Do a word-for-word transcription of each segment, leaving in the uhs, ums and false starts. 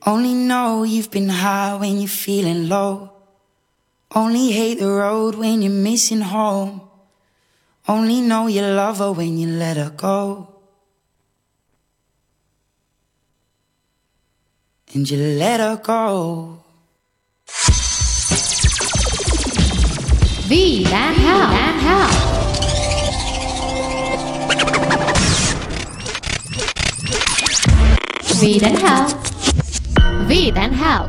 Only know you've been high when you're feeling low. Only hate the road when you're missing home. Only know you love her when you let her go. And you let her go. V dan Hel dan Hel. V dan Hel. V dan Hel.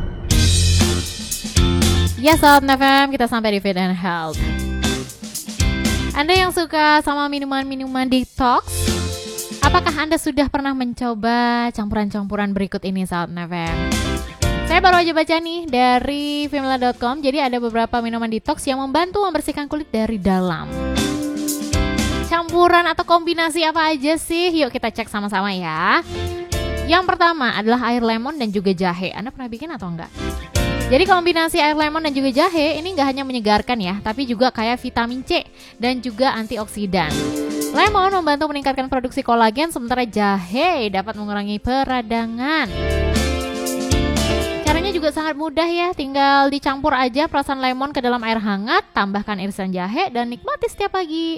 Ya Sobat N F M, kita sampai di V dan Hel. Anda yang suka sama minuman-minuman detox, apakah Anda sudah pernah mencoba campuran-campuran berikut ini Sobat N F M? Saya baru aja baca nih dari Vimla dot com. Jadi ada beberapa minuman detox yang membantu membersihkan kulit dari dalam. Campuran atau kombinasi apa aja sih? Yuk kita cek sama-sama ya. Yang pertama adalah air lemon dan juga jahe. Anda pernah bikin atau enggak? Jadi kombinasi air lemon dan juga jahe ini enggak hanya menyegarkan ya, tapi juga kaya vitamin C dan juga antioksidan. Lemon membantu meningkatkan produksi kolagen, sementara jahe dapat mengurangi peradangan. Caranya juga sangat mudah ya, tinggal dicampur aja perasan lemon ke dalam air hangat, tambahkan irisan jahe dan nikmati setiap pagi.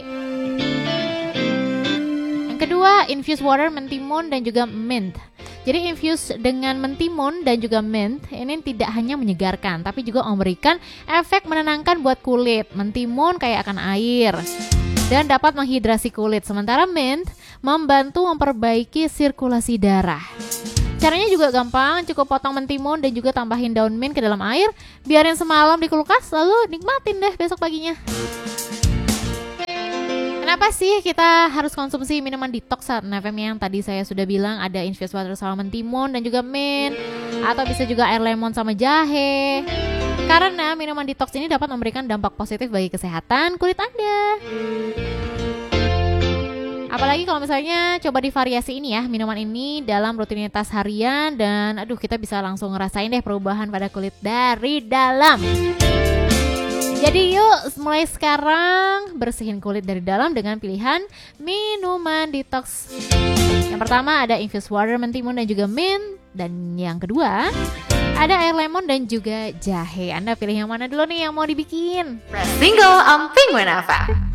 Yang kedua, infused water mentimun dan juga mint. Jadi infuse dengan mentimun dan juga mint ini tidak hanya menyegarkan, tapi juga memberikan efek menenangkan buat kulit. Mentimun kayak akan air dan dapat menghidrasi kulit, sementara mint membantu memperbaiki sirkulasi darah. Caranya juga gampang, cukup potong mentimun dan juga tambahin daun mint ke dalam air, biarin semalam di kulkas, lalu nikmatin deh besok paginya. Kenapa sih kita harus konsumsi minuman detox saat N F M yang tadi saya sudah bilang ada infused water sama mentimun dan juga mint, atau bisa juga air lemon sama jahe? Karena minuman detox ini dapat memberikan dampak positif bagi kesehatan kulit Anda. Apalagi kalau misalnya coba divariasi ini ya, minuman ini dalam rutinitas harian, dan aduh kita bisa langsung ngerasain deh perubahan pada kulit dari dalam. Jadi yuk mulai sekarang bersihin kulit dari dalam dengan pilihan minuman detox. Yang pertama ada infused water mentimun dan juga mint, dan yang kedua ada air lemon dan juga jahe. Anda pilih yang mana dulu nih yang mau dibikin? Press single on Penguin F M.